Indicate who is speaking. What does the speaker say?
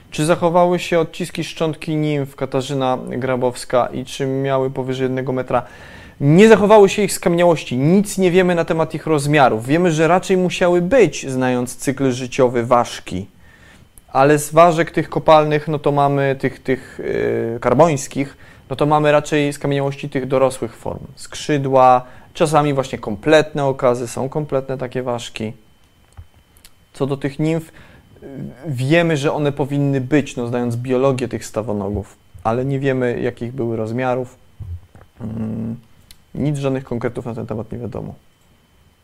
Speaker 1: Czy zachowały się odciski szczątki nimf Katarzyna Grabowska i czy miały powyżej 1 metra? Nie zachowały się ich skamieniałości, nic nie wiemy na temat ich rozmiarów. Wiemy, że raczej musiały być, znając cykl życiowy ważki. Ale z ważek tych kopalnych, no to mamy tych karbońskich, no to mamy raczej skamieniałości tych dorosłych form. Skrzydła, czasami właśnie kompletne okazy, są kompletne takie ważki. Co do tych nimf, wiemy, że one powinny być, no znając biologię tych stawonogów, ale nie wiemy, jakich były rozmiarów. Nic, żadnych konkretów na ten temat nie wiadomo.